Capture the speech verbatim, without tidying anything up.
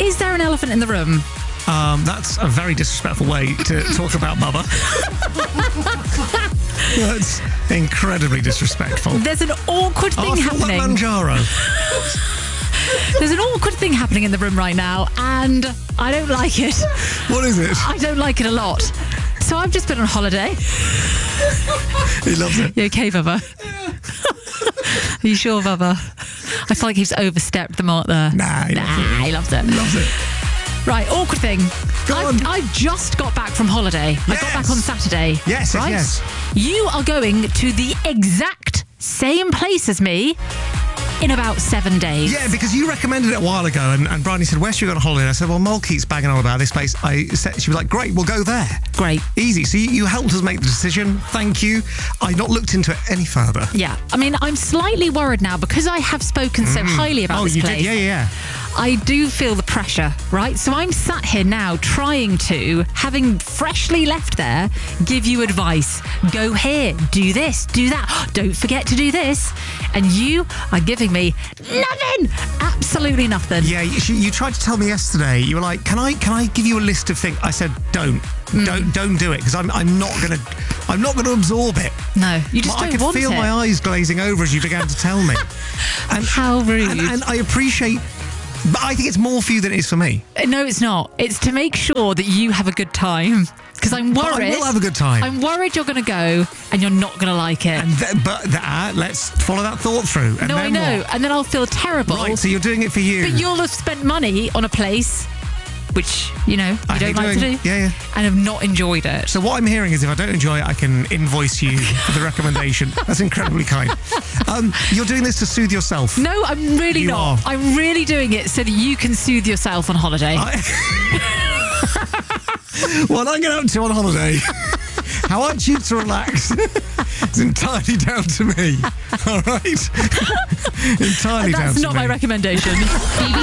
Is there an elephant in the room? Um, that's a very disrespectful way to talk about Mother. That's incredibly disrespectful. There's an awkward thing After happening. Manjaro. There's an awkward thing happening in the room right now, and I don't like it. What is it? I don't like it a lot. So I've just been on holiday. He loves it. You okay, Bubba? Are you sure, Bubba? I feel like he's overstepped the mark there. Nah, he nah, loves it. he loves it. Loves it. Right, awkward thing. Go I've, on. I've just got back from holiday. I got Yes. back on Saturday. Yes, yes, right? yes. You are going to the exact same place as me in about seven days. Yeah, because you recommended it a while ago, and, and Bryony said, where should we go on holiday? And I said, well, Mol keeps banging on about this place. I said, she was like, great, we'll go there. Great. Easy. So you, you helped us make the decision. Thank you. I've not looked into it any further. Yeah. I mean, I'm slightly worried now because I have spoken so highly about Oh, this you place. did? Yeah, yeah, yeah. I do feel the pressure, right? So I'm sat here now trying to, having freshly left there, give you advice. Go here, do this, do that. Don't forget to do this. And you are giving me nothing. Absolutely nothing. Yeah, you, she, you tried to tell me yesterday. You were like, "Can I? Can I give you a list of things?" I said, "Don't, Mm. don't, don't do it because I'm, I'm not gonna, I'm not gonna absorb it." No, you just I don't could want feel it. my eyes glazing over as you began to tell me. And How rude. And, and I appreciate, but I think it's more for you than it is for me. No, it's not. It's to make sure that you have a good time. Because I'm But worried. I will have a good time. I'm worried you're going to go and you're not going to like it. And th- but that, let's follow that thought through. And no, I then know. what? And then I'll feel terrible. Right, so you're doing it for you. But you'll have spent money on a place which, you know, you I don't hate like doing. to do. Yeah, yeah. And have not enjoyed it. So what I'm hearing is if I don't enjoy it, I can invoice you for the recommendation. That's incredibly kind. Um, you're doing this to soothe yourself. No, I'm really You not. are. I'm really doing it so that you can soothe yourself on holiday. I- What I get up to on holiday, how I choose to relax, is entirely down to me. All right? Entirely down That's to not me. my recommendation.